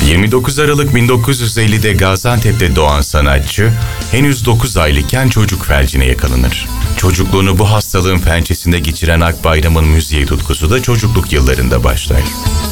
29 Aralık 1950'de Gaziantep'te doğan sanatçı, henüz 9 aylıkken çocuk felcine yakalanır. Çocukluğunu bu hastalığın pençesinde geçiren Akbayram'ın müziğe tutkusu da çocukluk yıllarında başlar.